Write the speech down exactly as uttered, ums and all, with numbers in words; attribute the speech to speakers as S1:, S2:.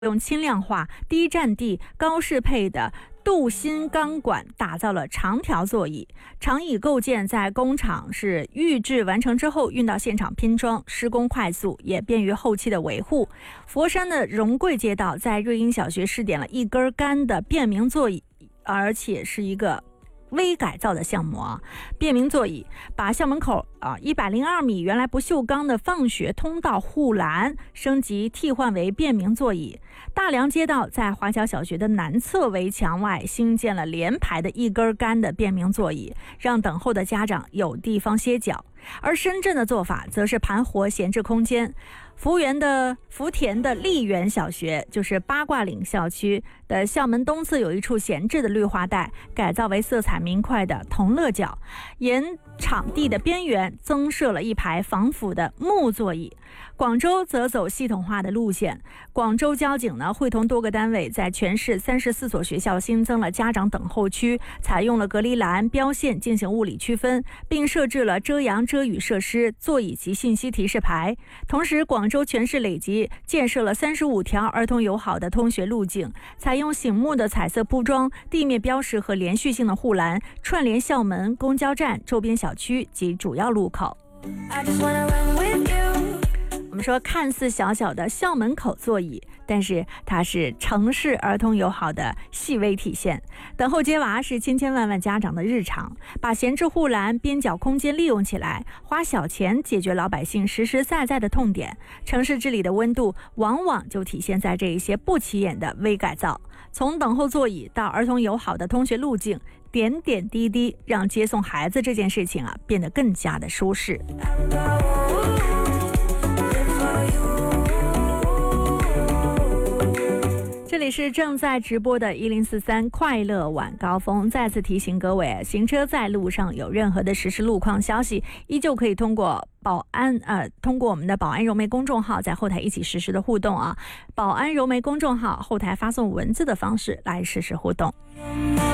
S1: 用轻量化、低占地、高适配的镀锌钢管打造了长条座椅，长椅构件在工厂是预制完成之后运到现场拼装，施工快速，也便于后期的维护。佛山的荣贵街道在瑞英小学试点了一根杆的便民座椅，而且是一个微改造的项目啊，便民座椅把校门口啊一百零二米原来不锈钢的放学通道护栏升级替换为便民座椅。大良街道在华侨小学的南侧围墙外新建了连排的一根杆的便民座椅，让等候的家长有地方歇脚。而深圳的做法则是盘活闲置空间。福源的福田的丽园小学，就是八卦岭校区的校门东侧有一处闲置的绿化带，改造为色彩明快的同乐角，沿场地的边缘增设了一排防腐的木座椅。广州则走系统化的路线，广州交警呢会同多个单位在全市三十四所学校新增了家长等候区，采用了隔离栏标线进行物理区分，并设置了遮阳遮雨设施、座椅及信息提示牌。同时，广州全市累计建设了三十五条儿童友好的通学路径，采用醒目的彩色铺装、地面标识和连续性的护栏，串联校门、公交站、周边小区及主要路口。我们说看似小小的校门口座椅，但是它是城市儿童友好的细微体现。等候接娃是千千万万家长的日常，把闲置护栏、边角空间利用起来，花小钱解决老百姓实实在在的痛点。城市治理的温度往往就体现在这一些不起眼的微改造。从等候座椅到儿童友好的通学路径，点点滴滴让接送孩子这件事情啊变得更加的舒适。这里是正在直播的一零四三快乐晚高峰，再次提醒各位，行车在路上有任何的实时路况消息，依旧可以通过保安呃，通过我们的保安柔媒公众号在后台一起实时的互动啊，保安柔媒公众号后台发送文字的方式来实时互动。